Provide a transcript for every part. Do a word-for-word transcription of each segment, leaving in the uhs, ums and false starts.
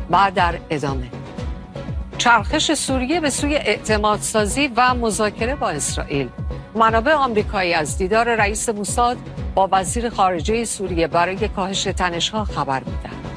بعد در ادامه چرخش سوریه به سوی اعتمادسازی و مذاکره با اسرائیل. منابع آمریکایی از دیدار رئیس موساد با وزیر خارجه سوریه برای کاهش تنش‌ها خبر می‌دهند.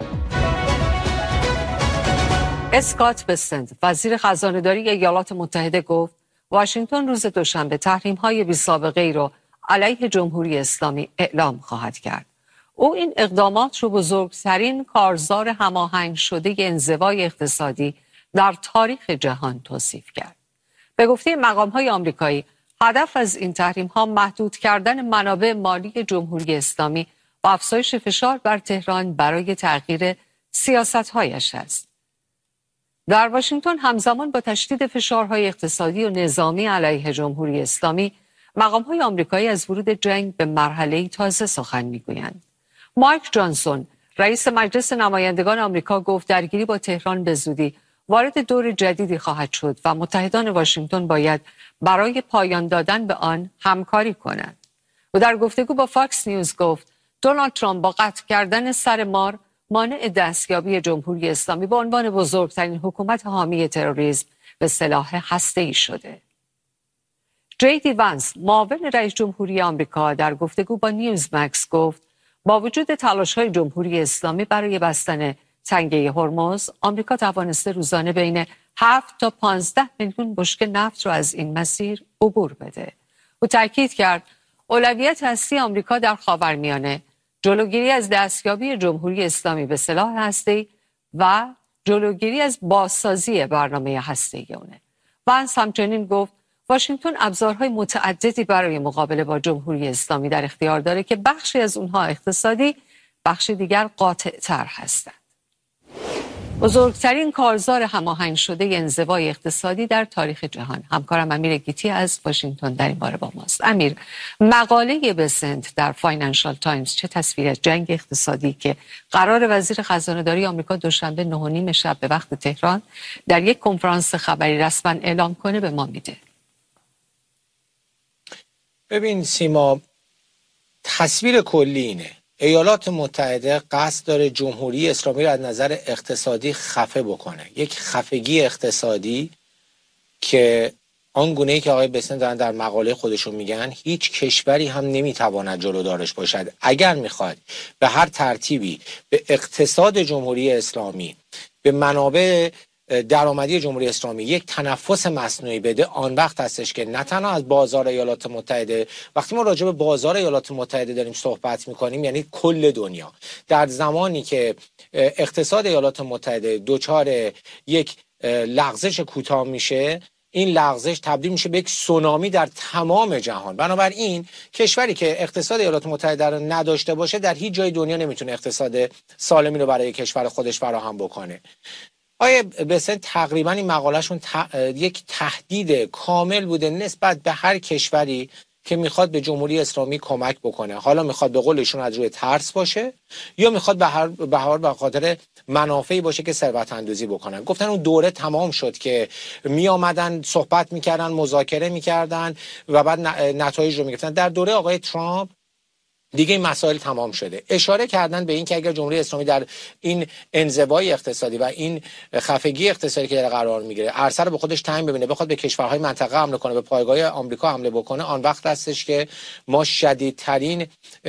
اسکات بسنت، وزیر خزانه‌داری ایالات متحده گفت واشنگتن روز دوشنبه تحریم‌های بی‌سابقه‌ای را علیه جمهوری اسلامی اعلام خواهد کرد. او این اقدامات رو بزرگترین کارزار هماهنگ شده انزوای اقتصادی در تاریخ جهان توصیف کرد. به گفته مقام‌های آمریکایی، هدف از این تحریم‌ها محدود کردن منابع مالی جمهوری اسلامی و افزایش فشار بر تهران برای تغییر سیاست‌هایش است. در واشنگتن همزمان با تشدید فشارهای اقتصادی و نظامی علیه جمهوری اسلامی، مقام‌های آمریکایی از ورود جنگ به مرحله‌ای تازه سخن می‌گویند. مایک جانسون، رئیس مجلس نمایندگان آمریکا گفت درگیری با تهران به زودی وارد دور جدیدی خواهد شد و متحدان واشنگتن باید برای پایان دادن به آن همکاری کنند. و در گفتگو با فاکس نیوز گفت دونالد ترامپ با قطع کردن سر مار مانع دستیابی جمهوری اسلامی به عنوان بزرگترین حکومت حامی تروریسم به سلاح هسته‌ای شده. جی دی وانس، معاون رئیس جمهوری آمریکا، در گفتگو با نیوز مکس گفت با وجود تلاش‌های جمهوری اسلامی برای بستن تنگه هرمز، آمریکا توانسته روزانه بین هفت تا پانزده میلیون بشکه نفت را از این مسیر عبور بده. او تاکید کرد اولویت اصلی آمریکا در خاورمیانه جلوگیری از دستیابی جمهوری اسلامی به سلاح هسته‌ای و جلوگیری از بازسازی برنامه هسته‌ای اونه. وانس همچنین گفت واشنگتن ابزارهای متعددی برای مقابله با جمهوری اسلامی در اختیار داره که بخشی از اونها اقتصادی، بخشی دیگر قاطع‌تر هستند. بزرگترین کارزار هماهنگ شده انزوای اقتصادی در تاریخ جهان. همکارم امیر گیتی از واشنگتن در این باره با ماست. امیر، مقاله بسنت در فاینانشال تایمز چه تصویری از جنگ اقتصادی که قرار وزیر خزانه‌داری آمریکا دوشنبه نه و نیم شب به وقت تهران در یک کنفرانس خبری رسما اعلام کنه به ما میده؟ ببین سیما، تصویر کلی اینه: ایالات متحده قصد داره جمهوری اسلامی رو از نظر اقتصادی خفه بکنه. یک خفگی اقتصادی که آنگونه‌ای که آقای بسن دارن در مقاله خودشون میگن هیچ کشوری هم نمیتواند جلودارش باشد. اگر میخواد به هر ترتیبی به اقتصاد جمهوری اسلامی، به منابع درآمدی جمهوری اسلامی یک تنفس مصنوعی بده، آن وقت هستش که نه تنها از بازار ایالات متحده، وقتی ما راجع به بازار ایالات متحده داریم صحبت میکنیم یعنی کل دنیا، در زمانی که اقتصاد ایالات متحده دچار یک لغزش کوتاه میشه، این لغزش تبدیل میشه به یک سونامی در تمام جهان. بنابراین کشوری که اقتصاد ایالات متحده رو نداشته باشه در هیچ جای دنیا نمیتونه اقتصاد سالمی رو برای کشور خودش فراهم بکنه. آیه بسن تقریبا این مقالهشون ت... یک تهدید کامل بوده نسبت به هر کشوری که میخواد به جمهوری اسلامی کمک بکنه. حالا میخواد به قولشون از روی ترس باشه یا میخواد به هر به هر به خاطر منافعی باشه که ثروت اندوزی بکنن. گفتن اون دوره تمام شد که می آمدن صحبت میکردن، مذاکره میکردن و بعد نتایج رو میگرفتن. در دوره آقای ترامپ دیگه این مسائل تمام شده. اشاره کردن به این که اگر جمهوری اسلامی در این انزوای اقتصادی و این خفگی اقتصادی که در قرار میگیره عرصه رو به خودش تعیین ببینه، بخواد به کشورهای منطقه حمله کنه، به پایگاه آمریکا حمله بکنه، آن وقت هستش که ما شدیدترین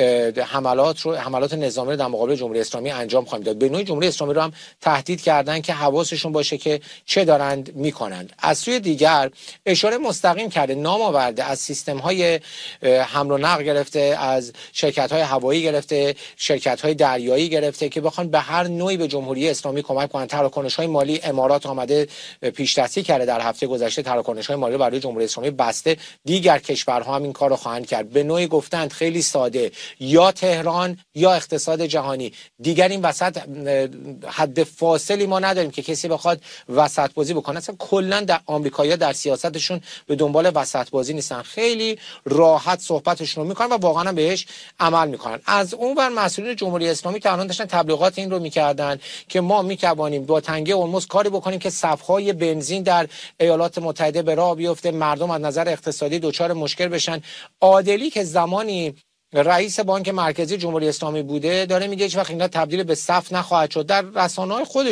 حملات رو حملات نظامی رو در مقابل جمهوری اسلامی انجام خواهیم داد. به نوعی جمهوری اسلامی رو هم تهدید کردن که حواسشون باشه که چه دارند میکنند. از سوی دیگر اشاره مستقیم کرده، نام آورده از سیستم‌های حمل و نقل گرفته، از شرکت‌های هوایی گرفته، شرکت‌های دریایی گرفته که بخوان به هر نوعی به جمهوری اسلامی کمک کنن. تراکنش‌های مالی امارات آمده پیش‌دستی کرده، در هفته گذشته تراکنش‌های مالی برای جمهوری اسلامی بسته. دیگر کشورها هم این کارو خواهند کرد. به نوعی گفتند خیلی ساده، یا تهران یا اقتصاد جهانی. دیگر این وسط حد فاصلی ما نداریم که کسی بخواد وسط بازی بکنه. اصلا کلا در آمریکایی‌ها در سیاستشون به دنبال وسط بازی نیستن. خیلی راحت صحبتشون رو می‌کنن و واقعا بهش عمل میکنن. از اون ور مسئولین جمهوری اسلامی که الان داشتن تبلیغات این رو میکردن که ما میتوانیم با تنگه هرمز کاری بکنیم که صفهای بنزین در ایالات متحده به راه بیفته، مردم از نظر اقتصادی دچار مشکل بشن. عادلی که زمانی رئیس بانک مرکزی جمهوری اسلامی بوده داره میگه هیچ وقت اینا تبدیل به صف نخواهد شد. در رسانه‌های خود